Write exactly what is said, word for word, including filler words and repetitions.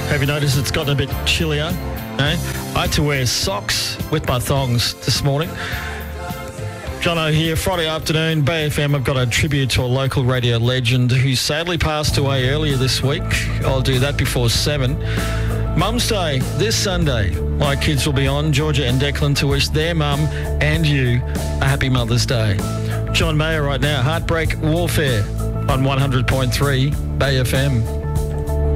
Have you noticed it's gotten a bit chillier? Eh? I had to wear socks with my thongs this morning. Jono here, Friday afternoon, Bay F M. I've got a tribute to a local radio legend who sadly passed away earlier this week. I'll do that before seven. Mum's Day this Sunday. My kids will be on, Georgia and Declan, to wish their mum and you a happy Mother's Day. John Mayer right now, Heartbreak Warfare on one hundred point three Bay F M.